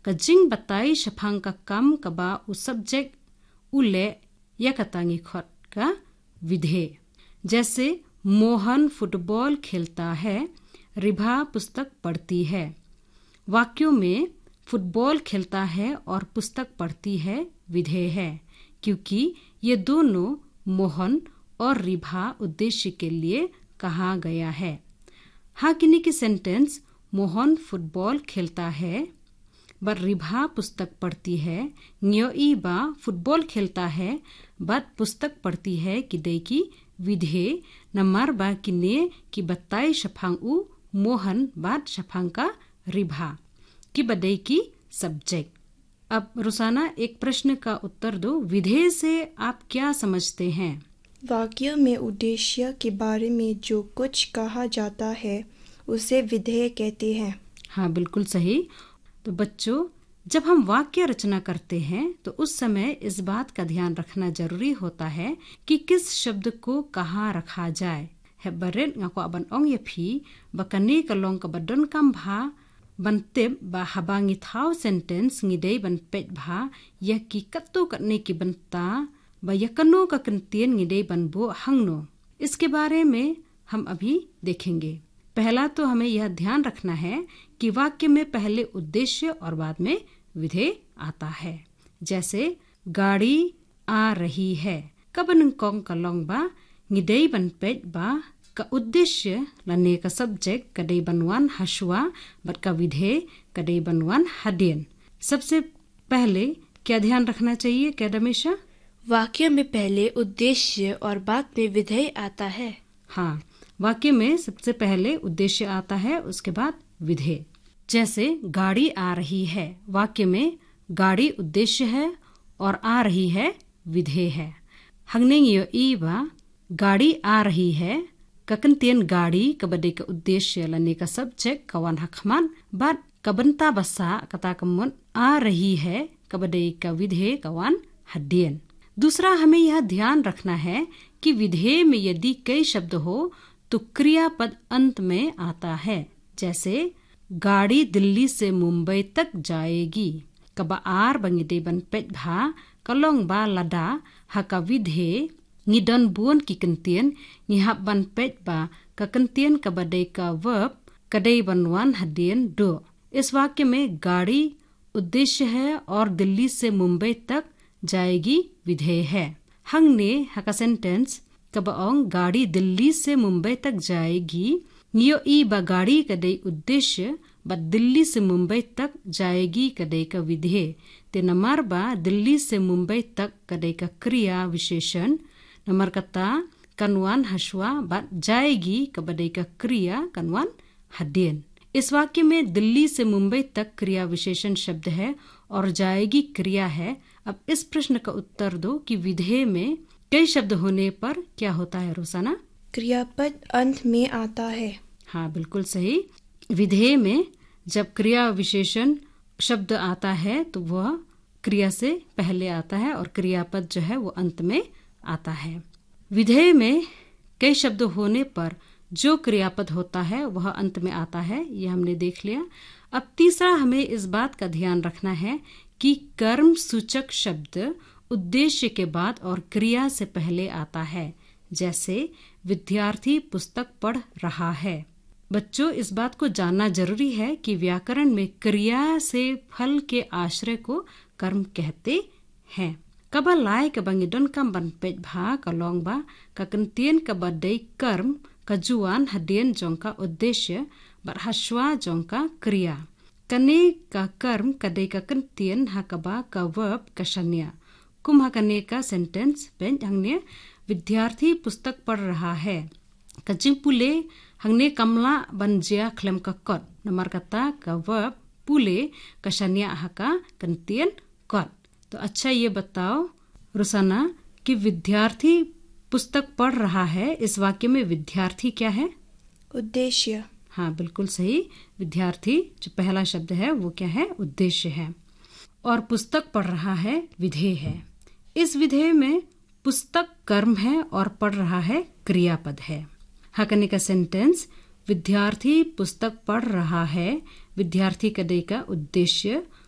kajing batai shapang ka kam kaba u subject उले या कतांगी खत का विधेय। जैसे मोहन फुटबॉल खेलता है, रिभा पुस्तक पढ़ती है। वाक्यों में फुटबॉल खेलता है और पुस्तक पढ़ती है विधेय है, क्योंकि ये दोनों मोहन और रिभा उद्देश्य के लिए कहा गया है। हाँ किन्हीं की सेंटेंस मोहन फुटबॉल खेलता है बट रिभा पुस्तक पढ़ती है, न्योई बा फुटबॉल खेलता है बट पुस्तक पढ़ती है किदे की विधेय नमर बा किने की बताई शफांग उ मोहन बाट शफांग का रिभा की बदई की सब्जेक्ट। अब रोजाना एक प्रश्न का उत्तर दो। विधेय से आप क्या समझते हैं? वाक्य में उद्देश्य के बारे में जो कुछ कहा जाता है उसे विधेय कहते हैं। हाँ बिल्कुल सही। तो बच्चों, जब हम वाक्य रचना करते हैं तो उस समय इस बात का ध्यान रखना जरूरी होता है कि किस शब्द को कहाँ रखा जाए। है बरेट ngako aban ong ye phi bakani kalong ka badon kam bha bantep ba habangi thau sentence ngidei ban pet bha ya ki katto katne ki banta ba yakano का कंतियन ngidei ban bo hangno। इसके बारे में हम अभी देखेंगे। पहला तो हमें यह ध्यान रखना है कि वाक्य में पहले उद्देश्य और बाद में विधेय आता है। जैसे गाड़ी आ रही है, कबन कोंग कलोंग बा ngidei ban pet ba का उद्देश्य लने का सब्जेक्ट कदे बनवान हशुआ बट का विधेय कदे बनवान हडियन। सबसे पहले क्या ध्यान रखना चाहिए क्या रमेशा? वाक्य में पहले उद्देश्य और बाद में विधेय आता है। हाँ, वाक्य में सबसे पहले उद्देश्य आता है, उसके बाद विधेय। जैसे गाड़ी आ रही है, वाक्य में गाड़ी उद्देश्य है और आ रही है विधेय है। हंगनेंग यो ईवा गाड़ी आ रही है ककनतियन गाड़ी कबडे का उद्देश्य लने का सब्जेक्ट कवान हकमान बाद कबंता बसा कता कमन आ रही है कबडे का विधेय कवान हड्डियन। दूसरा हमें यह ध्यान रखना है कि विधेय में यदि कई शब्द हो तो क्रियापद अंत में आता है। जैसे गाड़ी दिल्ली से मुंबई तक जाएगी, कबा आर बंगिदे बन पेट भा कलोंग बा लदा हका विधेय निदन बुन की कंतियन निहा बन पेट बा का कंतियन कबडे का वर्ब कदे बनवान हडियन दो। इस वाक्य में गाड़ी उद्देश्य है और दिल्ली से मुंबई तक जाएगी विधेय है। हंग ने हका सेंटेंस कबाओंग गाड़ी दिल्ली से मुंबई तक जाएगी नियो ई बा गाड़ी कदे उद्देश्य बा दिल्ली से मुंबई तक जाएगी कदे का विधेय ते नमर बा दिल्ली से मुंबई तक कदे का क्रिया विशेषण नमर कता कनवान हशुआ बा जाएगी कबडे का क्रिया कनवान हडियन। इस वाक्य में दिल्ली से मुंबई तक क्रिया विशेषण शब्द है और जाएगी क्रिया है। अब इस प्रश्न का उत्तर दो कि विधेय में कई शब्द होने पर क्या होता है रोजाना? क्रियापद अंत में आता है। हाँ बिल्कुल सही। विधेय में जब क्रिया विशेषण शब्द आता है तो वह क्रिया से पहले आता है और क्रियापद जो है वो अंत में आता है। विधेय में कई शब्द होने पर जो क्रियापद होता है वह अंत में आता है, ये हमने देख लिया। अब तीसरा हमें इस बात का ध्यान रखना है कि कर्म सूचक शब्द उद्देश्य के बाद और क्रिया से पहले आता है। जैसे विद्यार्थी पुस्तक पढ़ रहा है। बच्चों, इस बात को जानना जरूरी है कि व्याकरण में क्रिया से फल के आश्रय को कर्म कहते हैं। कबा लाय कबंगिडन कम बन पेट भा कलोंग बा ककनतियन कबडई कर्म कजुआन हडियन जोंका उद्देश्य बरहश्वा जोंका क्रिया कने का कर्म कदे का कंतियन हकबा का वर्ब कशन्या कुम हकने का सेंटेंस पेन हंगने विद्यार्थी पुस्तक पढ़ रहा है कजिंग पुले हंगने कमला बनजिया क्लेम का कट नमर कता का वर्ब पुले कशन्या हका कंतियन कट। तो अच्छा ये बताओ रुसाना कि विद्यार्थी पुस्तक पढ़ रहा है, इस वाक्य में विद्यार्थी क्या है? उद्देश्य। हाँ बिल्कुल सही। विद्यार्थी जो पहला शब्द है वो क्या है? उद्देश्य है। और पुस्तक पढ़ रहा है विधेय है। इस विधेय में पुस्तक कर्म है और पढ़ रहा है क्रियापद है। हकने का सेंटेंस विद्यार्थी पुस्तक पढ़ रहा है, विद्यार्थी कदे का उद्देश्य